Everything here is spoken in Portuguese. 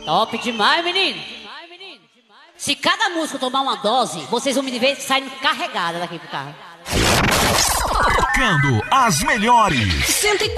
Top demais, menino. Se cada músico tomar uma dose, vocês vão me ver saindo carregada daqui pro carro. Tocando as melhores.